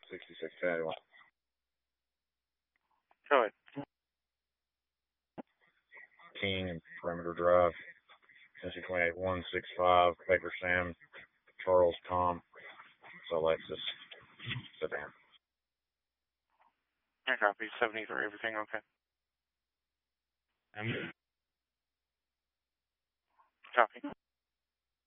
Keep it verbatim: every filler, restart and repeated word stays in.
sixty-six ten. Go ahead. King, Perimeter Drive, Tennessee twenty-eight one six five, Baker Sam, Charles Tom, so Alexis, Sedan. I copy. seventy-three, everything okay? Um, Copy.